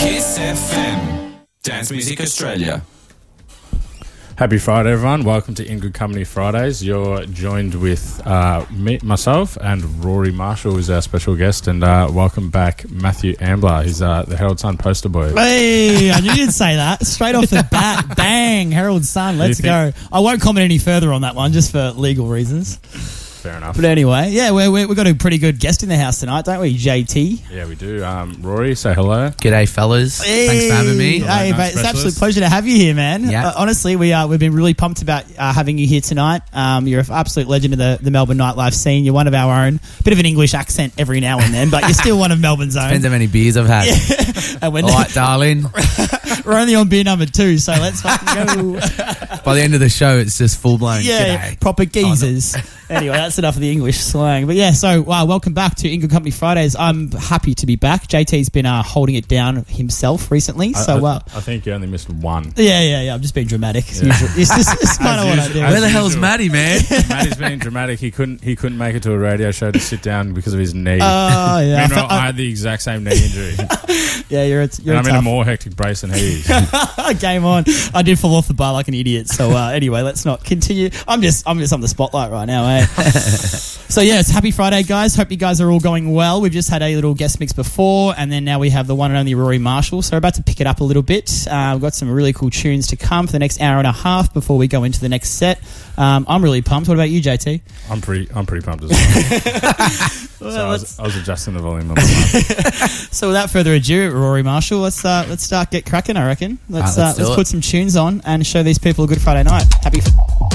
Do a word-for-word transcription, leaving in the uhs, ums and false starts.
Kiss F M, Dance Music Australia. Happy Friday, everyone. Welcome to In Good Company Fridays. You're joined with uh, me, myself and Rory Marshall is our special guest. And uh, welcome back Matthew Ambler. He's uh, the Herald Sun poster boy. Hey, I knew you'd say that. Straight off the bat, bang, Herald Sun, let's go. I won't comment any further on that one, just for legal reasons. Fair enough. But anyway, yeah, we're, we're, we've got a pretty good guest in the house tonight, don't we, J T? Yeah, we do. Um, Rory, say hello. G'day, fellas. Hey. Thanks for having me. Hey, mate, it's an absolute pleasure to have you here, man. Yeah. Uh, honestly, we, uh, we've been really pumped about uh, having you here tonight. Um, you're an absolute legend of the, the Melbourne nightlife scene. You're one of our own. Bit of an English accent every now and then, but you're still one of Melbourne's own. Depends how many beers I've had. Yeah. And we're, All right, darling. we're only on beer number two, so let's fucking go. By the end of the show, it's just full-blown. Yeah, G'day. proper geezers. Anyway, that's enough of the English slang. But yeah, so wow, welcome back to In Good Company Fridays. I'm happy to be back. J T's been uh, holding it down himself recently. So I, I, uh, I think you only missed one. yeah, yeah, yeah. I'm just being dramatic. It's, Yeah. usual. it's, just, it's kind of what I usual. do. As Where the hell's usual. Matty, man? Matty's being dramatic. He couldn't. He couldn't make it to a radio show to sit down because of his knee. Oh yeah, I Meanwhile, fe- I had the exact same knee injury, yeah. You're a, you're and a I'm in a tough. more hectic brace than he is. Game on. I did fall off the bar like an idiot. So uh, anyway, let's not continue. I'm just I'm just on the spotlight right now, eh? So yeah, it's happy Friday, guys. Hope you guys are all going well. We've just had a little guest mix before, and then now we have the one and only Rory Marshall. So we're about to pick it up a little bit. Uh, we've got some really cool tunes to come for the next hour and a half before we go into the next set. Um, I'm really pumped. What about you, J T? I'm pretty. I'm pretty pumped as well. Well, so I was, let's- I was adjusting the volume on the mic. So without further ado, Rory Marshall, let's uh, let's start get cracking. I reckon. Let's Ah, uh, let's do let's it. put some tunes on and show these people a good Friday night. Happy.